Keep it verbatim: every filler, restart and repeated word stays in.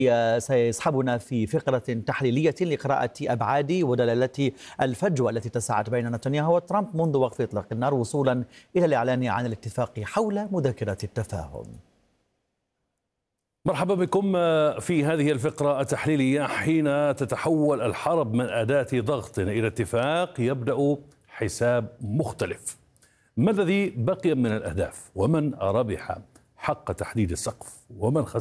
سيصحبنا في فقرة تحليلية لقراءة أبعاد ودلالات الفجوة التي تسعت بين نتنياهو وترامب منذ وقف إطلاق النار وصولا إلى الإعلان عن الاتفاق حول مذكرة التفاهم. مرحبا بكم في هذه الفقرة التحليلية. حين تتحول الحرب من أداة ضغط إلى اتفاق يبدأ حساب مختلف. ما الذي بقي من الأهداف؟ ومن ربح حق تحديد السقف؟ ومن خسر؟